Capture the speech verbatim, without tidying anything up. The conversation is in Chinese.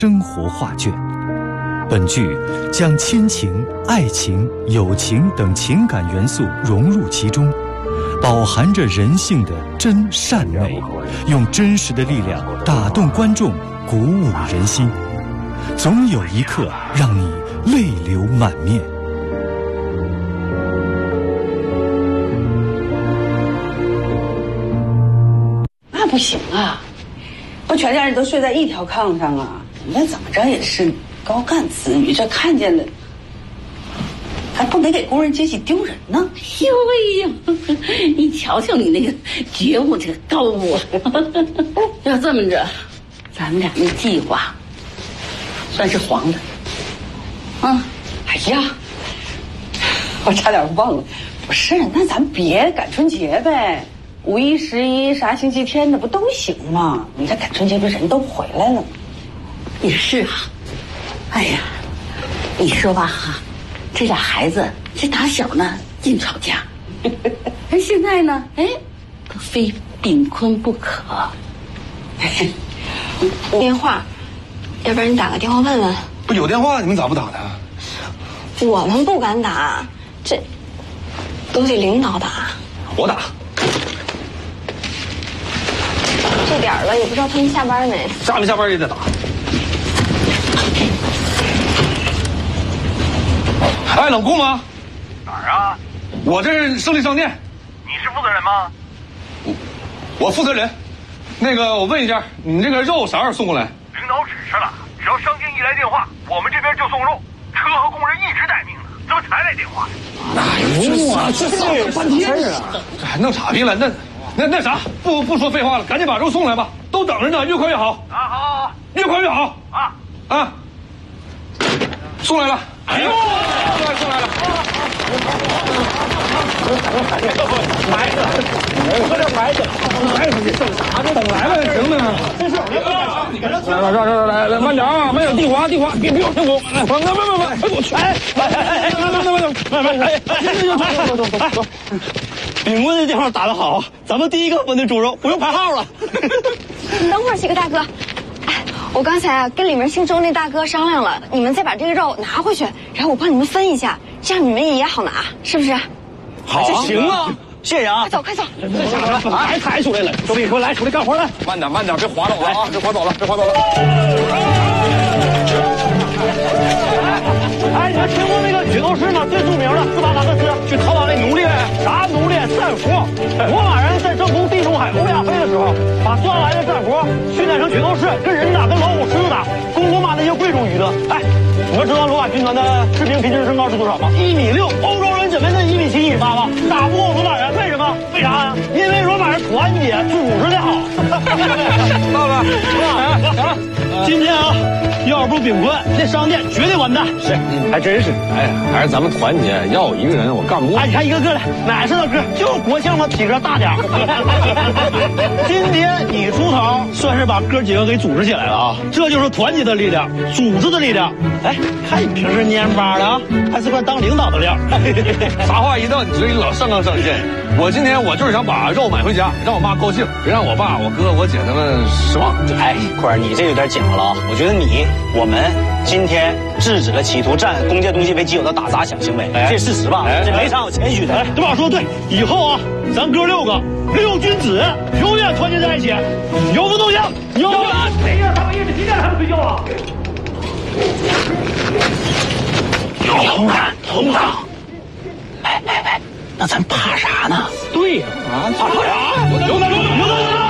生活画卷。本剧将亲情、爱情、友情等情感元素融入其中，饱含着人性的真善美，用真实的力量打动观众，鼓舞人心，总有一刻让你泪流满面。 那不行啊，不全家人都睡在一条炕上啊？那怎么着也是高干子女，这看见了还不得给工人阶级丢人呢？ 哎呦喂呀，你瞧瞧你那个觉悟这个高啊！要这么着，咱们俩那计划算是黄的。 啊，哎呀，我差点忘了，不是，那咱别赶春节呗，五一、十一啥星期天的不都行吗？你这赶春节不人都回来了吗？ 也是啊，哎呀，你说吧哈，这俩孩子这打小呢净吵架，而现在呢，哎，都非炳坤不可。 电话，要不然你打个电话问问。 不有电话你们咋不打呢？ 我们不敢打，这都得领导打。 我打。 这点了也不知道他们下班没。 下没下班也得打。哎，冷库吗？ 哪儿啊？ 我这是胜利商店。 你是负责人吗？ 我我负责人。那个，我问一下，你这个肉啥时候送过来？ 领导指示了，只要商店一来电话，我们这边就送肉。车和工人一直待命呢，怎么才来电话？ 哎呦啊，这啥有半天啊！这还弄傻逼了？那那那啥，不不说废话了，赶紧把肉送来吧，都等着呢，越快越好。 啊，好好好， 越快越好。 啊啊，送来了。哎呦，送来送来了。埋着，喝点埋着，埋着你剩啥？等来了行呢。这是来来来来来，慢点啊，慢点，地滑地滑，别别别我，来，慢慢慢慢，哎我去，哎哎哎哎，慢慢慢慢慢慢，哎，走走走走走。 炳坤这电话打得好，咱们第一个分的猪肉不用排号了。 等会儿，几个大哥，哎，我刚才啊跟里面姓周那大哥商量了，你们再把这个肉拿回去，然后我帮你们分一下，这样你们也好拿，是不是？ 好，这行啊，谢谢啊！ 快走快走！ 这家伙还抬出来了，周炳坤来，出来干活来！ 慢点慢点，别滑走了啊！别滑走了，别滑走了。 哎，你们听过那个举头市吗？最著名的斯巴达克斯去讨伐那奴隶，啥奴隶？战俘。罗马人在征服地中海欧亚非的时候，把抓来的战俘训练成举头市，跟人打，跟老虎、狮子打，供罗马那些贵族娱乐。哎，你们知道罗马军团的士兵平均身高是多少吗？一米六。欧洲人怎么能一米七、一米八吗？打不过罗马人，为什么？为啥呀？因为罗马人团结，组织的好。 到了，行了， 今天啊，要不炳坤，那商店绝对完蛋。 是，还真是。哎，还是咱们团结，要我一个人我干不过。 哎，你看一个个的，哪是那哥，就是国庆嘛，体格大点。今天你出头，算是把哥几个给组织起来了啊！这就是团结的力量，组织的力量。哎，看你平时蔫巴的啊，还是块当领导的料。 啥话一到你嘴里老上纲上线。我今天我就是想把肉买回家，让我妈高兴，别让我爸、我哥、我姐他们失望。 哎，坤儿，你这有点假了啊！我觉得你我们今天制止了企图占公家东西为己有的打砸抢行为，哎、这事实吧？哎、这没啥好谦虚的。哎，这把说的对，以后啊，咱哥六个六君子永远团结在一起，有福同享。有福。谁呀？大半夜的几点还不睡觉啊？有同感，同党。哎哎哎，那咱怕啥呢？对呀，啊，怕啥呀？有胆有胆有胆！